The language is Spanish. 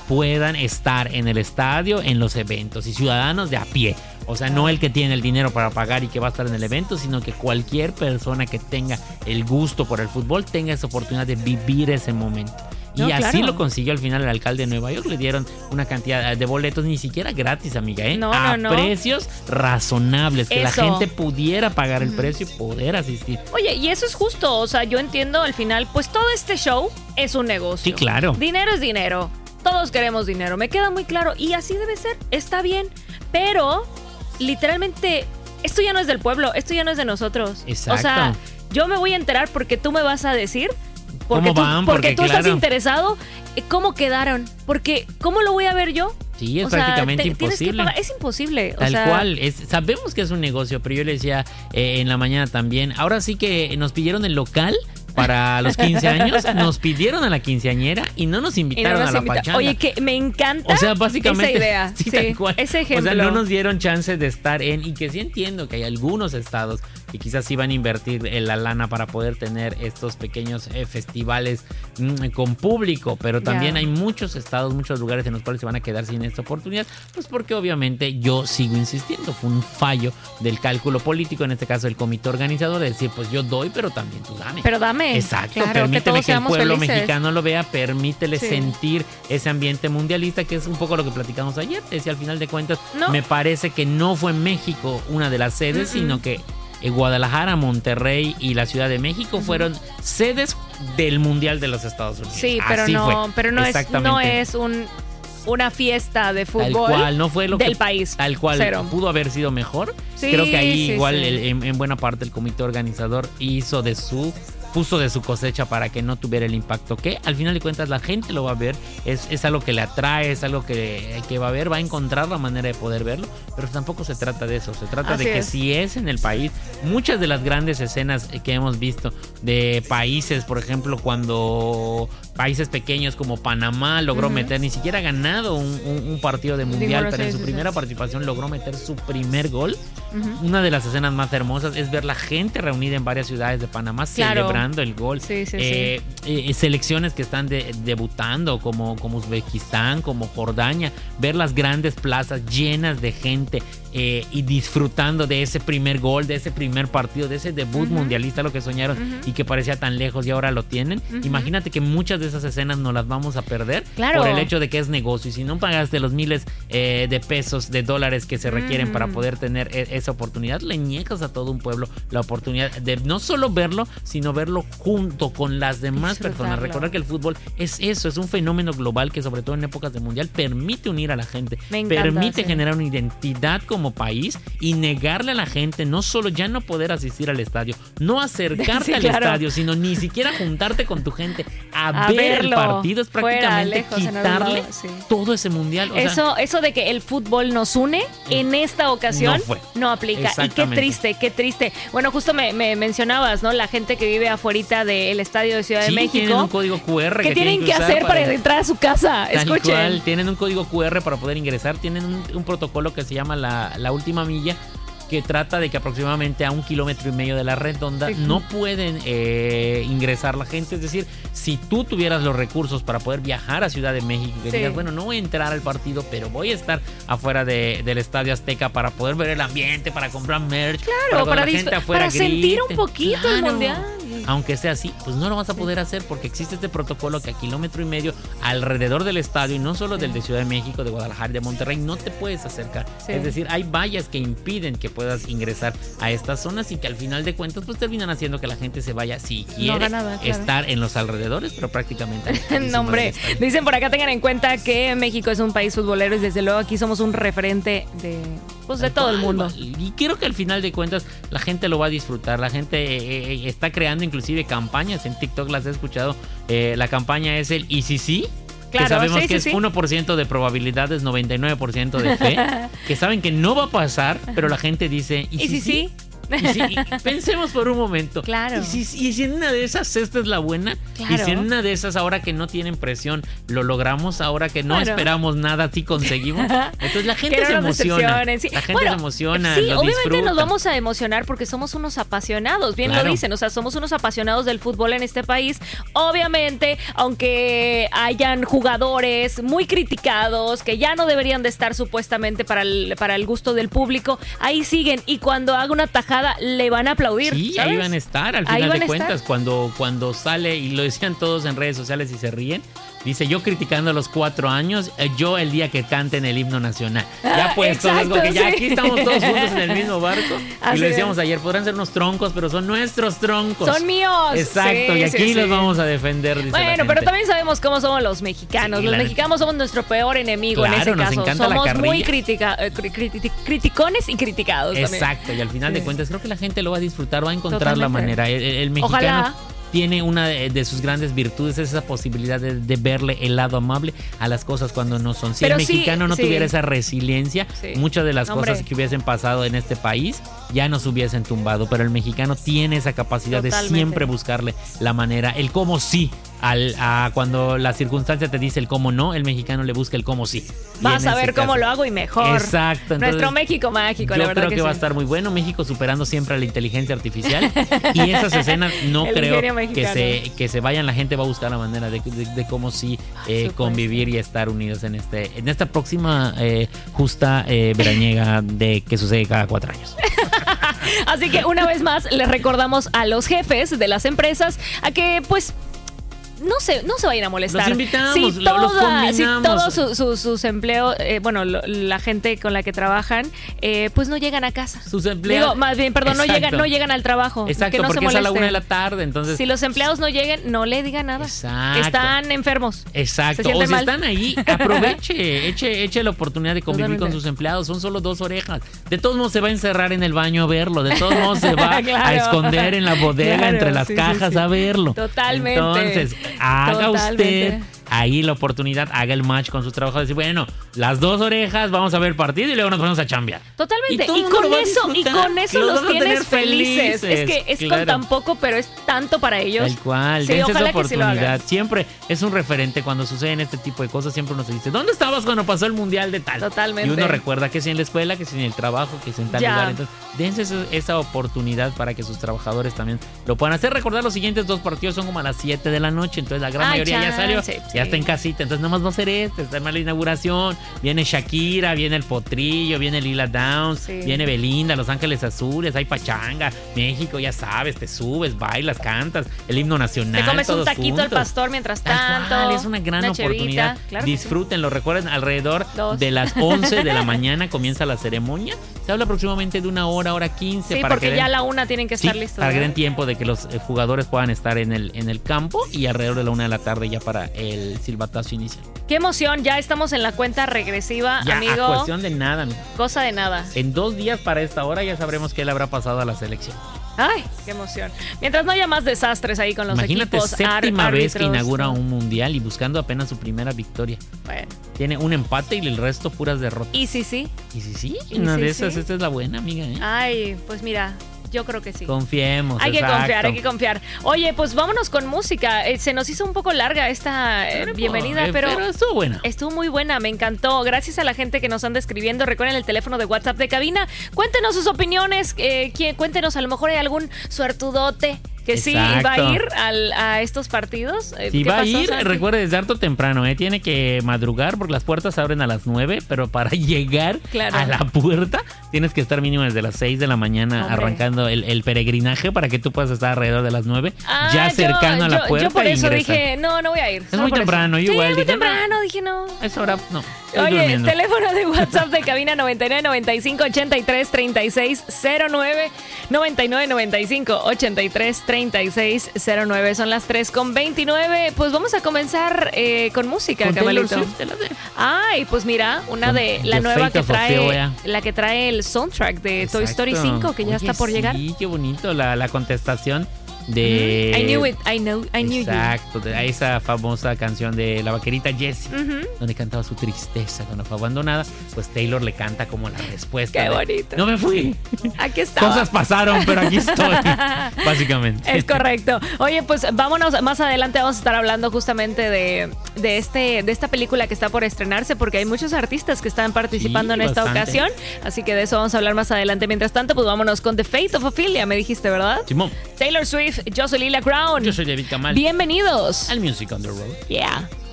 puedan estar en el estadio, en los eventos, y ciudadanos de a pie. O sea, no el que tiene el dinero para pagar y que va a estar en el evento, sino que cualquier persona que tenga el gusto por el fútbol tenga esa oportunidad de vivir ese momento. Y así lo consiguió al final el alcalde de Nueva York. Le dieron una cantidad de boletos, ni siquiera gratis, amiga, a precios razonables, que la gente pudiera pagar el precio y poder asistir. Oye, y eso es justo. O sea, yo entiendo al final, pues todo este show es un negocio. Sí, claro. Dinero es dinero. Todos queremos dinero. Me queda muy claro. Y así debe ser. Está bien. Pero, literalmente, esto ya no es del pueblo. Esto ya no es de nosotros. Exacto. O sea, yo me voy a enterar porque tú me vas a decir. ¿Cómo van? Porque tú estás interesado. ¿Cómo quedaron? Porque ¿cómo lo voy a ver yo? Sí, es prácticamente imposible. Es imposible. Tal cual. Sabemos que es un negocio, pero yo le decía en la mañana también. Ahora sí que nos pidieron el local para los 15 años, nos pidieron a la quinceañera y no nos invitaron a la pachanga. Oye, que me encanta, o sea, básicamente, esa idea. Sí, tal cual. Ese ejemplo. O sea, no nos dieron chance de estar y que sí entiendo que hay algunos estados que quizás iban a invertir en la lana para poder tener estos pequeños festivales con público, pero también hay muchos estados, muchos lugares en los cuales se van a quedar sin esta oportunidad, pues porque obviamente yo sigo insistiendo, fue un fallo del cálculo político, en este caso el comité organizador, de decir, pues yo doy, pero también tú dame. Pero dame. Exacto, claro, permítele que el pueblo felices. Mexicano lo vea, permítele sentir ese ambiente mundialista, que es un poco lo que platicamos ayer. Decía, al final de cuentas, me parece que no fue México una de las sedes, sino que Guadalajara, Monterrey y la Ciudad de México fueron sedes del Mundial de los Estados Unidos. Sí, pero no es una fiesta de fútbol tal cual, no fue lo del que, país. Tal cual, pudo haber sido mejor. Sí, creo que ahí en buena parte el comité organizador puso de su cosecha para que no tuviera el impacto que al final de cuentas la gente lo va a ver, es algo que le atrae, es algo que va a ver, va a encontrar la manera de poder verlo, pero tampoco se trata de eso, se trata de que si es en el país, muchas de las grandes escenas que hemos visto de países, por ejemplo, cuando países pequeños como Panamá logró meter, ni siquiera ha ganado un partido de mundial, pero en su primera participación logró meter su primer gol. Una de las escenas más hermosas es ver la gente reunida en varias ciudades de Panamá celebrando el gol. Selecciones que están debutando como Uzbekistán, como Jordania, ver las grandes plazas llenas de gente y disfrutando de ese primer gol, de ese primer partido, de ese debut mundialista, lo que soñaron y que parecía tan lejos y ahora lo tienen. Imagínate que muchas de esas escenas no las vamos a perder por el hecho de que es negocio, y si no pagaste los miles de pesos, de dólares que se requieren para poder tener esa oportunidad, le niegas a todo un pueblo la oportunidad de no solo verlo, sino verlo junto con las demás personas. Recordar que el fútbol es eso, es un fenómeno global que sobre todo en épocas de mundial permite unir a la gente, permite generar una identidad como país y negarle a la gente no solo ya no poder asistir al estadio, no acercarte al estadio, sino ni siquiera juntarte con tu gente a ver el partido, es prácticamente quitarle todo ese mundial. O eso de que el fútbol nos une en esta ocasión no aplica. Y qué triste. Bueno, justo me mencionabas, ¿no? La gente que vive afuerita del estadio de Ciudad de México. Tienen un código QR que tienen que hacer para entrar a su casa. Escuchen. Tienen un código QR para poder ingresar. Tienen un protocolo que se llama la última milla, que trata de que aproximadamente a 1,5 kilómetros de la redonda no pueden ingresar la gente. Es decir, si tú tuvieras los recursos para poder viajar a Ciudad de México, que digas, bueno, no voy a entrar al partido, pero voy a estar afuera del Estadio Azteca para poder ver el ambiente, para comprar merch, para la gente afuera grite, sentir un poquito el mundial. Aunque sea así, pues no lo vas a poder hacer porque existe este protocolo que a 1,5 kilómetros alrededor del estadio, y no solo del de Ciudad de México, de Guadalajara y de Monterrey, no te puedes acercar. Es decir, hay vallas que impiden que puedas ingresar a estas zonas y que al final de cuentas pues terminan haciendo que la gente se vaya si quiere estar en los alrededores, pero prácticamente no, hombre, dicen por acá, tengan en cuenta que México es un país futbolero y desde luego aquí somos un referente de todo el mundo. Y creo que al final de cuentas la gente lo va a disfrutar. La gente está creando inclusive campañas en TikTok, las he escuchado. La campaña es el ICC, que sabemos que es 1% de probabilidades, 99% de fe, que saben que no va a pasar, pero la gente dice, ¿y si sí? Y pensemos por un momento. Claro. Y si en una de esas esta es la buena, claro. Y si en una de esas, ahora que no tienen presión, lo logramos, ahora que no esperamos nada, sí conseguimos. Entonces la gente se emociona. Sí. La gente se emociona. Sí, lo obviamente disfruta. nos vamos a emocionar porque somos unos apasionados, bien lo dicen, o sea, somos unos apasionados del fútbol en este país. Obviamente, aunque hayan jugadores muy criticados, que ya no deberían de estar supuestamente para el gusto del público, ahí siguen, y cuando haga una tajada le van a aplaudir. Sí, ¿sabes? Ahí van a estar, al final de cuentas, cuando sale, y lo decían todos en redes sociales y se ríen, dice, yo criticando a los 4 años, yo el día que canten el himno nacional. Ya pues, exacto, que ya aquí estamos todos juntos en el mismo barco. Así y lo decíamos ayer, podrán ser unos troncos, pero son nuestros troncos. Son míos. Exacto, sí, y aquí los sí. vamos a defender, dice bueno, pero también sabemos cómo somos los mexicanos. Los mexicanos somos nuestro peor enemigo, claro, en ese nos caso. encanta Somos la muy criticones y criticados. Exacto, también. Y al final de cuentas creo que la gente lo va a disfrutar, va a encontrar Totalmente. la manera. El mexicano Ojalá. tiene una de sus grandes virtudes, es esa posibilidad de verle el lado amable a las cosas cuando no son. Si pero el mexicano no tuviera esa resiliencia, muchas de las cosas que hubiesen pasado en este país ya nos hubiesen tumbado. Pero el mexicano tiene esa capacidad de siempre buscarle la manera, el cómo sí. Cuando la circunstancia te dice el cómo no, el mexicano le busca el cómo sí. Vas a ver cómo lo hago y mejor. Exacto. Entonces, nuestro México mágico, la verdad. Yo creo que va a estar muy bueno. México superando siempre a la inteligencia artificial. Y esas escenas no creo que se vayan. La gente va a buscar la manera de cómo sí convivir y estar unidos en esta próxima justa veraniega que sucede cada 4 años. Así que una vez más les recordamos a los jefes de las empresas a que pues no se vayan a molestar. Los invitamos, si los combinamos. Si todos sus empleos, la gente con la que trabajan, pues no llegan a casa. Sus empleados. Digo, más bien, perdón, no llegan al trabajo. Exacto, que no porque se es a la 1 de molesten. la tarde, entonces. Si los empleados no lleguen, no le digan nada. Exacto. Están enfermos. Exacto. O si están ahí, aproveche, eche la oportunidad de convivir con sus empleados. Son solo 2 orejas. De todos modos se va a encerrar en el baño a verlo. De todos modos se va a esconder en la bodega entre las cajas a verlo. Totalmente. Entonces, haga usted ahí la oportunidad, haga el match con sus trabajadores y bueno, las 2 orejas, vamos a ver el partido y luego nos ponemos a chambear. Totalmente. Y con eso los tienes felices. Es que es con tan poco, pero es tanto para ellos. Tal cual. Sí, dense ojalá esa que oportunidad. Siempre es un referente cuando suceden este tipo de cosas. Siempre uno se dice, ¿dónde estabas cuando pasó el mundial de tal? Totalmente. Y uno recuerda que si en la escuela, que si en el trabajo, que si en tal lugar. Entonces, dense esa oportunidad para que sus trabajadores también lo puedan hacer. Recordar, los siguientes 2 partidos son como a las 7 de la noche. Entonces la gran mayoría ya salió. Ya está en casita, entonces nomás va a ser está en la inauguración, viene Shakira, viene el Potrillo, viene Lila Downs, viene Belinda, Los Ángeles Azules, hay pachanga, México, ya sabes, te subes, bailas, cantas, el himno nacional. Te comes un taquito juntos. al pastor mientras tanto. Es una gran oportunidad. Claro, disfrútenlo, recuerden, alrededor de las 11 de la mañana comienza la ceremonia. Se habla aproximadamente de 1 hora, hora 15. Sí, para porque que ya a la 1 tienen que estar listos. Para que den tiempo de que los jugadores puedan estar en el campo y alrededor de la 1 de la tarde ya para el silbatazo inicial. Qué emoción, ya estamos en la cuenta regresiva, ya, amigo. A cuestión de nada, amigo. Cosa de nada. En 2 días para esta hora ya sabremos qué le habrá pasado a la selección. Ay, qué emoción. Mientras no haya más desastres ahí con los Imagínate, equipos. séptima vez que inaugura un mundial y buscando apenas su primera victoria. Bueno. Tiene un empate y el resto puras derrotas. ¿Y sí? Una de esas, esta es la buena, amiga. Ay, pues mira. Yo creo que sí. Confiemos. Hay que confiar. Oye, pues vámonos con música. Se nos hizo un poco larga esta bienvenida, pero estuvo buena. Estuvo muy buena, me encantó. Gracias a la gente que nos anda escribiendo. Recuerden el teléfono de WhatsApp de cabina. Cuéntenos sus opiniones. Cuéntenos, a lo mejor hay algún suertudote que sí va a ir a estos partidos. Si va a ir, recuerde, desde harto temprano, tiene que madrugar porque las puertas abren a las 9, pero para llegar a la puerta tienes que estar mínimo desde las 6 de la mañana arrancando el peregrinaje para que tú puedas estar alrededor de las 9, ya cercano a la puerta. Yo por eso dije, no voy a ir. Es muy temprano, yo igual. Muy temprano, dije no. Es hora, no. Oye, teléfono de WhatsApp de cabina 99 95 83 36 09 99 95 83 36 09. Son las 3:29. Pues vamos a comenzar con música, Cabalito. Ay, pues mira, una de la nueva que trae, la que trae el soundtrack de Toy Story 5, que ya está por llegar. Sí, qué bonito la contestación de... I knew it, I knew you. Exacto, de esa famosa canción de la vaquerita Jessie, donde cantaba su tristeza cuando fue abandonada. Pues Taylor le canta como la respuesta. Qué bonito. No me fui. Aquí estaba. Cosas pasaron, pero aquí estoy. Básicamente. Es correcto. Oye, pues vámonos, más adelante vamos a estar hablando justamente de esta película que está por estrenarse, porque hay muchos artistas que están participando en esta ocasión. Así que de eso vamos a hablar más adelante. Mientras tanto, pues vámonos con The Fate of Ophelia, me dijiste, ¿verdad? Simón. Taylor Swift, yo soy Lila Crown. Yo soy David Kamal. Bienvenidos al Music on the Road. Yeah.